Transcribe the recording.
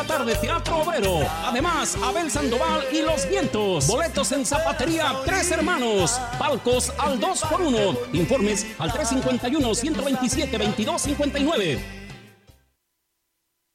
Tarde Teatro Obrero. Además, Abel Sandoval y Los Vientos. Boletos en Zapatería Tres Hermanos. Palcos al 2x1. Informes al 351-127-2259.